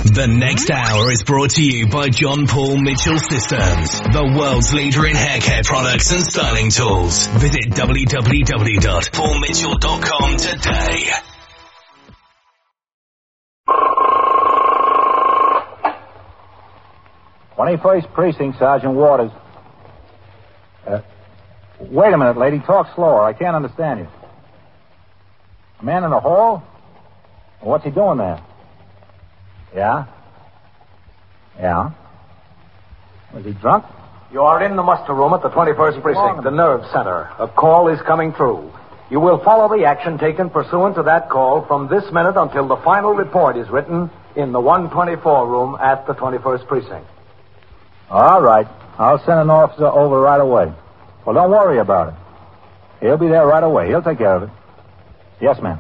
The next hour is brought to you by John Paul Mitchell Systems, the world's leader in hair care products and styling tools. Visit www.paulmitchell.com today. "21st Precinct, Sergeant Waters." Wait a minute, lady. Talk slower. I can't understand you. A man in the hall? What's he doing there? Yeah? Yeah? Was he drunk? You are in the muster room at the 21st Precinct, the nerve center. A call is coming through. You will follow the action taken pursuant to that call from this minute until the final report is written in the 124 room at the 21st Precinct. All right. I'll send an officer over right away. Well, don't worry about it. He'll be there right away. He'll take care of it. Yes, ma'am.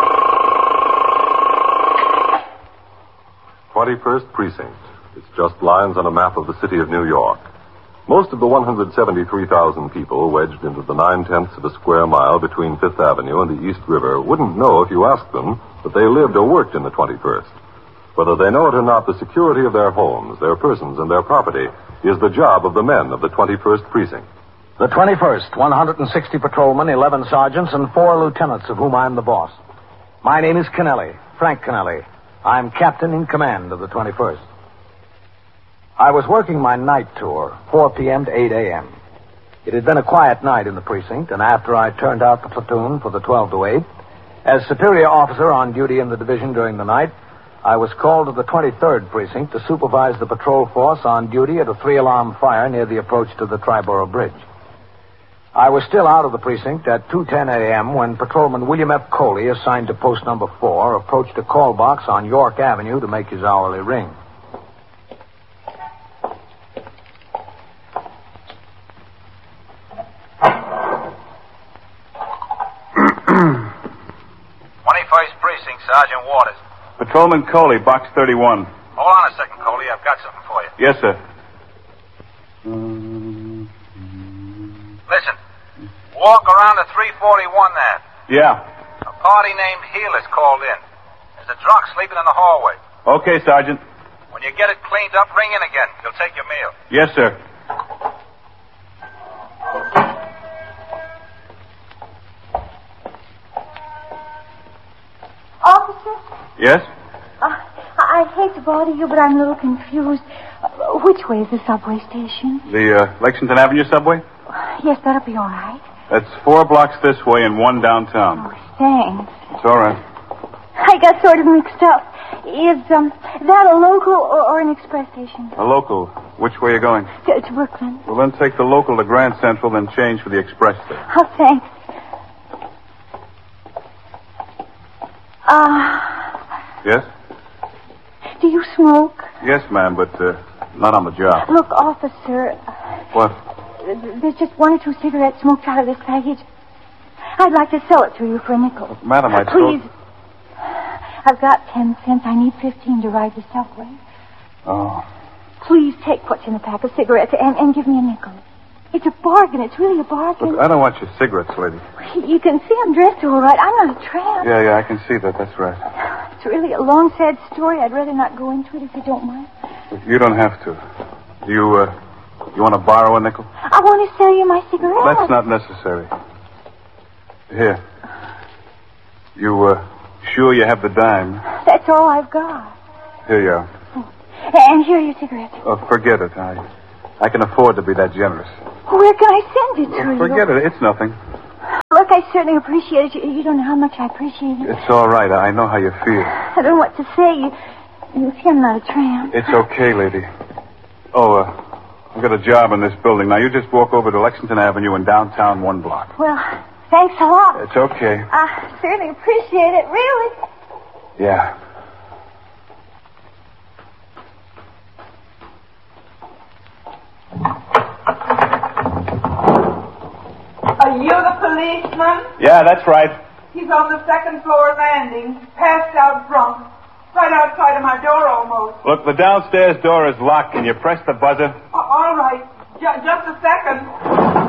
21st Precinct. It's just lines on a map of the city of New York. Most of the 173,000 people wedged into the 9/10 of a square mile between Fifth Avenue and the East River wouldn't know if you asked them that they lived or worked in the 21st. Whether they know it or not, the security of their homes, their persons, and their property is the job of the men of the 21st Precinct. The 21st, 160 patrolmen, 11 sergeants, and 4 lieutenants, of whom I'm the boss. My name is Kennelly, Frank Kennelly. I'm captain in command of the 21st. I was working my night tour, 4 p.m. to 8 a.m. It had been a quiet night in the precinct, and after I turned out the platoon for the 12 to 8, as superior officer on duty in the division during the night, I was called to the 23rd Precinct to supervise the patrol force on duty at a 3-alarm fire near the approach to the Triborough Bridge. I was still out of the precinct at 2:10 a.m. when Patrolman William F. Coley, assigned to post number 4, approached a call box on York Avenue to make his hourly ring. Sergeant Waters. Patrolman Coley, box 31. Hold on a second, Coley. I've got something for you. Yes, sir. Listen. Walk around the 341 there. Yeah. A party named Healer's called in. There's a drunk sleeping in the hallway. Okay, Sergeant. When you get it cleaned up, ring in again. He'll take your meal. Yes, sir. Officer? Yes? I hate to bother you, but I'm a little confused. Which way is the subway station? The Lexington Avenue subway? Yes, that'll be all right. That's 4 blocks this way and 1 downtown. Oh, thanks. It's all right. I got sort of mixed up. Is that a local or an express station? A local. Which way are you going? To Brooklyn. Well, then take the local to Grand Central, then change for the express there. Oh, thanks. Yes? Do you smoke? Yes, ma'am, but not on the job. Look, officer. What? There's just 1 or 2 cigarettes smoked out of this package. I'd like to sell it to you for a nickel. Madam, I Please. I've got 10 cents. I need 15 to ride the subway. Oh. Please take what's in the pack of cigarettes and give me a nickel. It's a bargain. It's really a bargain. Look, I don't want your cigarettes, lady. You can see I'm dressed all right. I'm not a tramp. Yeah, I can see that. That's right. It's really a long, sad story. I'd rather not go into it if you don't mind. Look, you don't have to. You want to borrow a nickel? I want to sell you my cigarettes. That's not necessary. Here. You, sure you have the dime? That's all I've got. Here you are. Oh. And here are your cigarettes. Oh, forget it. I can afford to be that generous. Where can I send it to you? Forget it. It's nothing. Look, I certainly appreciate it. You don't know how much I appreciate it. It's all right. I know how you feel. I don't know what to say. You see, I'm not a tramp. It's okay, lady. Oh, I've got a job in this building. Now, you just walk over to Lexington Avenue in downtown 1 block. Well, thanks a lot. It's okay. I certainly appreciate it, really. Yeah. Are you the policeman? Yeah, that's right. He's on the 2nd floor landing, passed out drunk, right outside of my door almost. Look, the downstairs door is locked. Can you press the buzzer? All right. Just a second.